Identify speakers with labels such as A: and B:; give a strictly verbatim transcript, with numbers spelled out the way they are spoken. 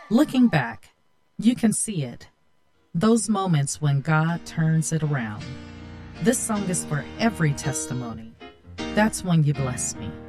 A: Looking back, you can see it. Those moments when God turns it around. This song is for every testimony. That's when you bless me.